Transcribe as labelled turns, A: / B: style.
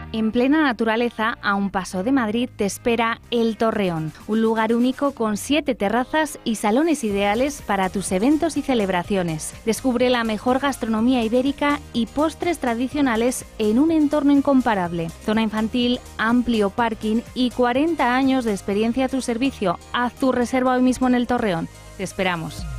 A: En plena naturaleza, a un paso de Madrid, te espera El Torreón, un lugar único con 7 terrazas y salones ideales para tus eventos y celebraciones. Descubre la mejor gastronomía ibérica y postres tradicionales en un entorno incomparable. Zona infantil, amplio parking y 40 años de experiencia a tu servicio. Haz tu reserva hoy mismo en El Torreón. Te esperamos.